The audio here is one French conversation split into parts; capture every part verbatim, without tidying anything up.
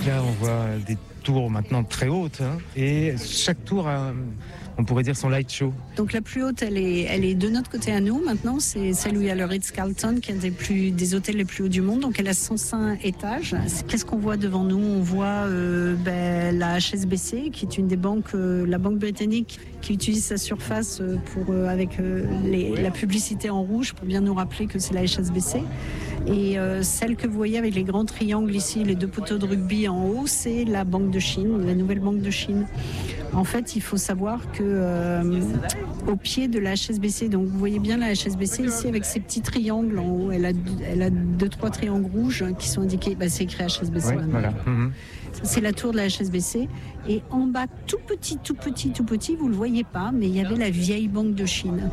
Là, on voit des tours maintenant très hautes, hein, et chaque tour a, on pourrait dire, son light show. Donc la plus haute, elle est, elle est de notre côté à nous maintenant, c'est celle où il y a le Ritz-Carlton, qui est un des, plus, des hôtels les plus hauts du monde, donc elle a cent cinq étages. Qu'est-ce qu'on voit devant nous? On voit euh, ben, la H S B C, qui est une des banques, euh, la banque britannique, qui utilise sa surface pour, euh, avec euh, les, la publicité en rouge pour bien nous rappeler que c'est la H S B C. Et euh, celle que vous voyez avec les grands triangles ici, les deux poteaux de rugby en haut, c'est la Banque de Chine, la nouvelle Banque de Chine. En fait, il faut savoir que euh, au pied de la H S B C, donc vous voyez bien la H S B C ici avec ses petits triangles en haut, elle a, elle a deux, trois triangles rouges qui sont indiqués, bah, c'est écrit H S B C. Ouais, voilà. Mmh. C'est la tour de la H S B C. Et en bas, tout petit, tout petit, tout petit, vous ne le voyez pas, mais il y avait la vieille Banque de Chine.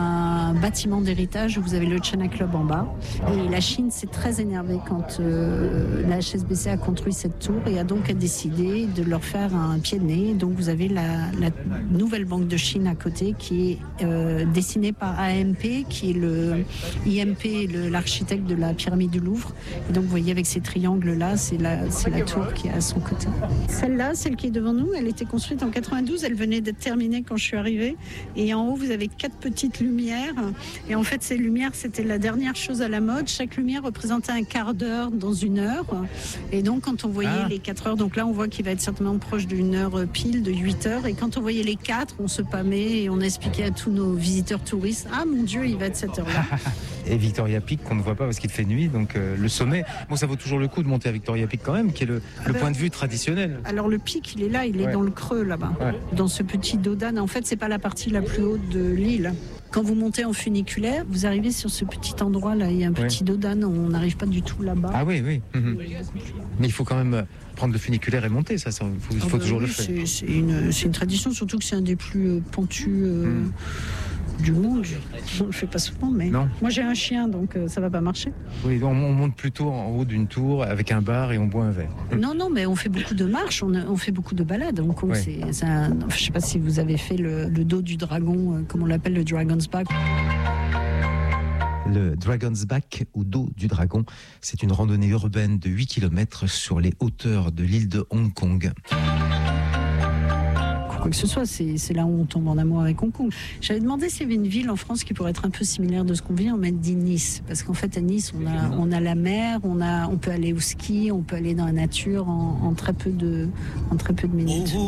Un bâtiment d'héritage où vous avez le China Club en bas. Et la Chine s'est très énervée quand euh, la H S B C a construit cette tour et a donc décidé de leur faire un pied de nez. Donc vous avez la, la nouvelle Banque de Chine à côté qui est euh, dessinée par A M P, qui est le I M P, le, l'architecte de la pyramide du Louvre. Et donc vous voyez avec ces triangles-là, c'est la, c'est la tour qui est à son côté. Celle-là, celle qui est devant nous, elle était construite en quatre-vingt-douze, elle venait d'être terminée quand je suis arrivée. Et en haut, vous avez quatre petites lumières. Et en fait, ces lumières, c'était la dernière chose à la mode. Chaque lumière représentait un quart d'heure dans une heure. Et donc, quand on voyait ah. les quatre heures, donc là, on voit qu'il va être certainement proche d'une heure pile, de huit heures. Et quand on voyait les quatre, on se pâmait et on expliquait à tous nos visiteurs touristes, ah mon Dieu, il va être cette heure-là. Et Victoria Peak, qu'on ne voit pas parce qu'il fait nuit, donc euh, le sommet. Bon, ça vaut toujours le coup de monter à Victoria Peak quand même, qui est le, ah le ben, point de vue traditionnel. Alors le pic, il est là, il est ouais. dans le creux là-bas, ouais. dans ce petit dos d'âne. En fait, c'est pas la partie la plus haute de l'île. Quand vous montez en funiculaire, vous arrivez sur ce petit endroit là, il y a un petit ouais. dos d'âne, on n'arrive pas du tout là-bas. Ah oui, oui. Mmh. Mais il faut quand même prendre le funiculaire et monter, ça, ça faut, il faut ah bah toujours oui, le faire. C'est, c'est, une, c'est une tradition, surtout que c'est un des plus pentus euh, mmh. du monde. Je ne le fais pas souvent, mais non. Moi j'ai un chien, donc euh, ça va pas marcher. Oui, on, on monte plutôt en haut d'une tour avec un bar et on boit un verre. Non, non, mais on fait beaucoup de marches, on, on fait beaucoup de balades. Donc ouais. c'est, c'est un, je ne sais pas si vous avez fait le, le dos du dragon, euh, comme on l'appelle, le Dragon's Back. Le Dragon's Back, ou dos du dragon, c'est une randonnée urbaine de huit kilomètres sur les hauteurs de l'île de Hong Kong. Quoi que ce soit, c'est, c'est là où on tombe en amour avec Hong Kong. J'avais demandé s'il y avait une ville en France qui pourrait être un peu similaire de ce qu'on vit. On m'a dit Nice, parce qu'en fait à Nice on a, on a la mer, on, a, on peut aller au ski, on peut aller dans la nature en, en, très, peu de, en très peu de minutes.